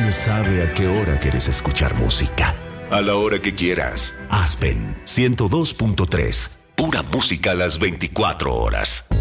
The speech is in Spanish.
radio sabe a qué hora quieres escuchar música. A la hora que quieras. Aspen 102.3. Pura música a las 24 horas.